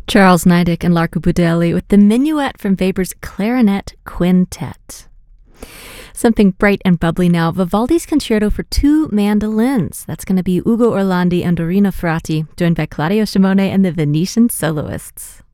Charles Niedek and Larko Budelli with the Minuet from Weber's Clarinet Quintet. Something bright and bubbly now, Vivaldi's Concerto for two mandolins. That's going to be Ugo Orlandi and Dorina Frati, joined by Claudio Shimone and the Venetian Soloists.